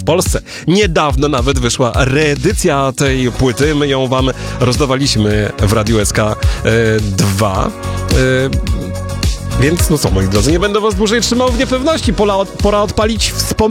w Polsce. Niedawno nawet wyszła reedycja tej płyty. My ją wam rozdawaliśmy w Radiu SK 2. Więc no co, moi drodzy, nie będę was dłużej trzymał w niepewności. Pora odpalić wspomnienie.